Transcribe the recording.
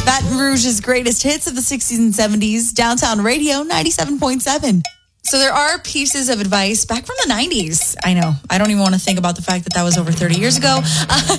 Baton Rouge's greatest hits of the 60s and 70s. Downtown Radio 97.7. So there are pieces of advice back from the 90s. I know. I don't even want to think about the fact that was over 30 years ago.